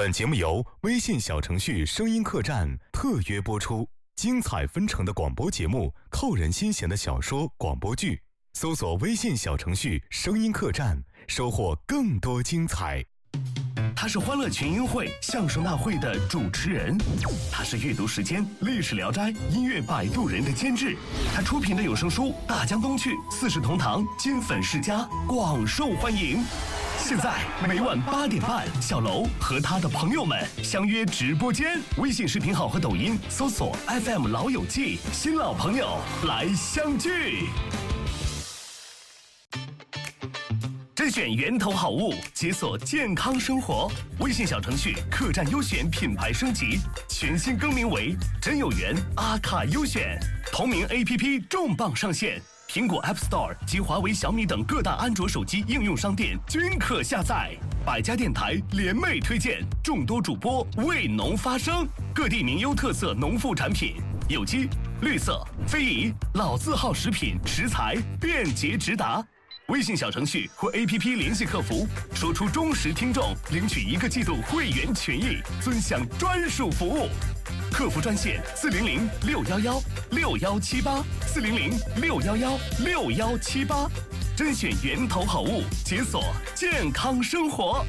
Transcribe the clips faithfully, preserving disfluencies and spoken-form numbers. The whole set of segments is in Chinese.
本节目由微信小程序声音客栈特约播出，精彩纷呈的广播节目，扣人心弦的小说广播剧，搜索微信小程序声音客栈，收获更多精彩。 他是欢乐群英会相声大会的主持人，他是阅读时间历史聊斋音乐摆渡人的监制，他出品的有声书大江东去四世同堂金粉世家广受欢迎。现在每晚八点半，小楼和他的朋友们相约直播间，微信视频号和抖音搜索 F M 老友记，新老朋友来相聚。甄选源头好物，解锁健康生活。微信小程序客栈优选品牌升级，全新更名为真有缘阿卡优选。同名 A P P 重磅上线，苹果 App Store 及华为、小米等各大安卓手机应用商店均可下载。百家电台联袂推荐，众多主播为农发声，各地名优特色农副产品，有机、绿色、非遗、老字号食品食材便捷直达。微信小程序或 A P P 联系客服，说出忠实听众，领取一个季度会员权益，尊享专属服务。客服专线四零零六幺幺六幺七八四零零六幺幺六幺七八，甄选源头好物，解锁健康生活。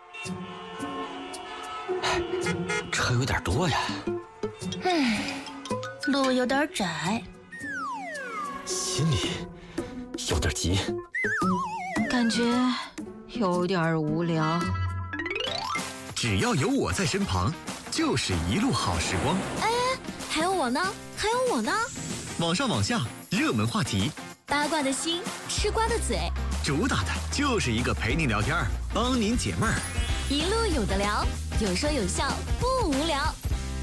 车有点多呀， 唉，路有点窄， 心里有点急， 感觉有点无聊。 只要有我在身旁，就是一路好时光。 哎，还有我呢，还有我呢。 网上网下，热门话题， 八卦的心，吃瓜的嘴， 主打的就是一个陪您聊天，帮您解闷儿， 一路有的聊，有说有笑，不无聊。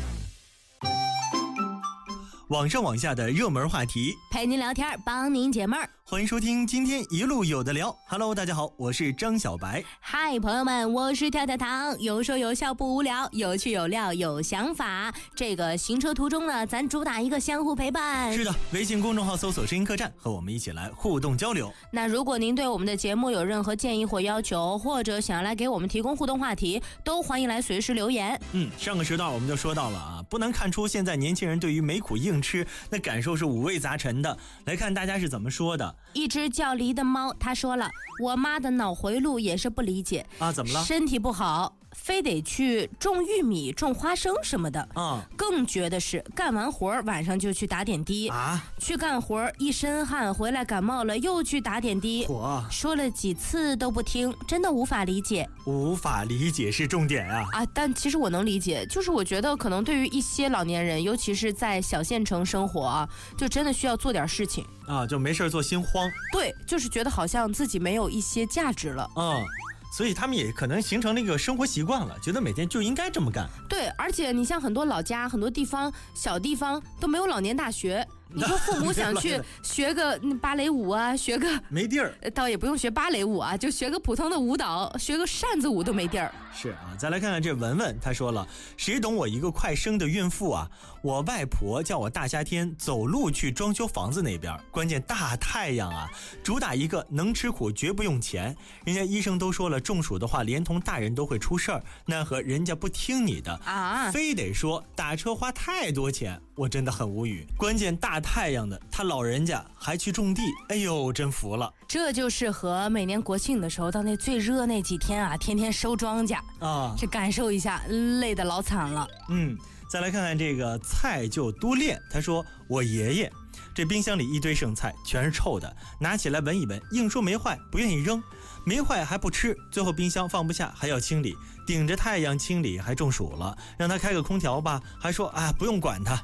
网上网下的热门话题， 陪您聊天，帮您解闷儿。 欢迎收听今天一路有的聊。Hello， 大家好，我是张小白。 嗨，朋友们，我是跳跳糖，有说有笑不无聊，有趣有料有想法。这个行车途中呢，咱主打一个相互陪伴。 是的，微信公众号搜索声音客栈，和我们一起来互动交流。 那如果您对我们的节目有任何建议或要求，或者想要来给我们提供互动话题，都欢迎来随时留言。 嗯，上个时段我们就说到了啊，不难看出现在年轻人对于没苦硬吃那感受是五味杂陈的。来看大家是怎么说的。 一只叫梨的猫他说了，我妈的脑回路也是不理解啊，怎么了？ 身体不好非得去种玉米种花生什么的啊， 更觉得是干完活晚上就去打点滴啊， 去干活一身汗回来感冒了又去打点滴，说了几次都不听，真的无法理解。 无法理解是重点啊啊！但其实我能理解，就是我觉得可能对于一些老年人，尤其是在小县城生活啊，就真的需要做点事情啊，就没事做心慌。 对，就是觉得好像自己没有一些价值了。 嗯。所以他们也可能形成了一个生活习惯了，觉得每天就应该这么干。 对，而且你像很多老家、很多地方、小地方都没有老年大学。你说父母想去学个芭蕾舞啊，学个没地儿， 倒也不用学芭蕾舞啊，就学个普通的舞蹈，学个扇子舞都没地儿。 是啊，再来看看这文文，他说了，谁懂我一个快生的孕妇啊？我外婆叫我大夏天走路去装修房子那边，关键大太阳啊，主打一个能吃苦绝不用钱。人家医生都说了，中暑的话连同大人都会出事儿，奈何人家不听你的啊，非得说打车花太多钱，我真的很无语。关键大太阳的，他老人家还去种地，哎呦，真服了。 这就适合每年国庆的时候到那最热那几天啊，天天收庄稼啊， 这感受一下，累得老惨了。 嗯，再来看看这个菜就多练，他说我爷爷这冰箱里一堆剩菜全是臭的，拿起来闻一闻，硬说没坏，不愿意扔，没坏还不吃，最后冰箱放不下还要清理，顶着太阳清理还中暑了，让他开个空调吧，还说啊不用管他，